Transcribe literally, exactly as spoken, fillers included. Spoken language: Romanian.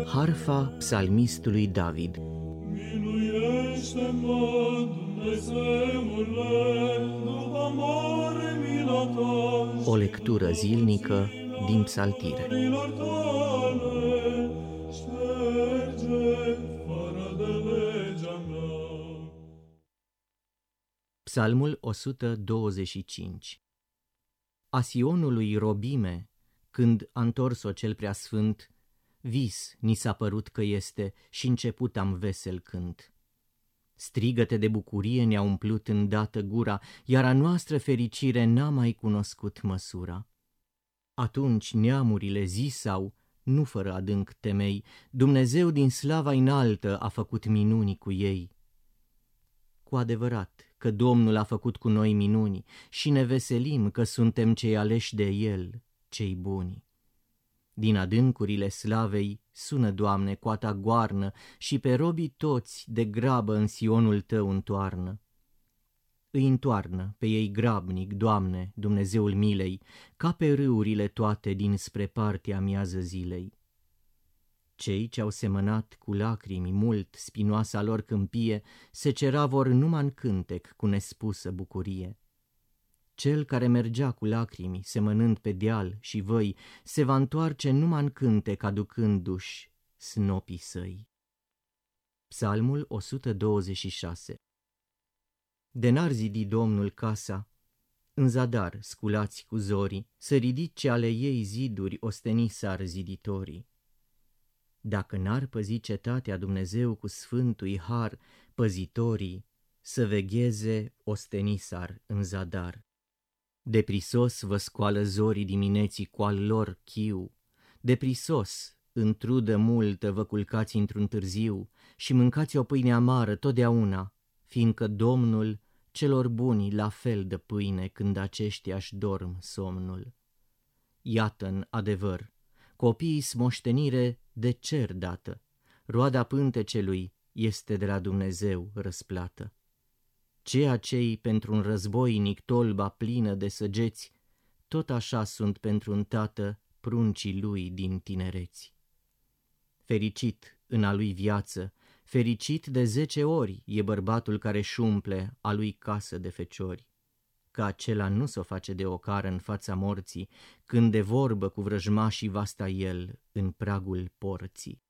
Harfa psalmistului David. Miluiește-mă, Dumnezeule, după mare mila ta. O lectură zilnică din Psaltire. Milor tale, șterge fără de legea mea. Psalmul o sută douăzeci și cinci. A Sionului robime, când a întors-o cel preasfânt, vis ni s-a părut că este și început am vesel cânt. Strigăte de bucurie ne-a umplut îndată gura, iar a noastră fericire n-a mai cunoscut măsura. Atunci neamurile zisau, nu fără adânc temei, Dumnezeu din slava înaltă a făcut minuni cu ei. Cu adevărat că Domnul a făcut cu noi minuni și ne veselim că suntem cei aleși de El, cei buni. Din adâncurile slavei sună, Doamne, coata goarnă și pe robii toți de grabă în Sionul Tău întoarnă. Îi întoarnă pe ei grabnic, Doamne, Dumnezeul milei, ca pe râurile toate dinspre partea miază zilei. Cei ce-au semănat cu lacrimi mult spinoasa lor câmpie, se cera vor numai în cântec cu nespusă bucurie. Cel care mergea cu lacrimi, semănând pe deal și văi, se va întoarce numai în cântec aducându-și snopii săi. Psalmul o sută douăzeci și șase. De n-ar zidi Domnul casa, în zadar sculați cu zorii, să ridice ale ei ziduri ostenisar ziditorii. Dacă n-ar păzi cetatea Dumnezeu cu sfântui har, păzitorii să vegheze ostenisar în zadar. De prisos vă scoală zorii dimineții cu al lor chiu, de prisos, în trudă multă vă culcați într-un târziu și mâncați o pâine amară totdeauna, fiindcă Domnul celor buni la fel de pâine când aceștia-și dorm somnul. Iată-n adevăr, copiii-s moștenire de cer dată, roada pântecelui este de la Dumnezeu răsplată. Ceea ce-i pentru un războinic tolba plină de săgeți, tot așa sunt pentru un tată pruncii lui din tinereți. Fericit în a lui viață, fericit de zece ori e bărbatul care-și umple a lui casă de feciori, că acela nu s-o face de ocară în fața morții, când de vorbă cu vrăjmașii va sta el în pragul porții.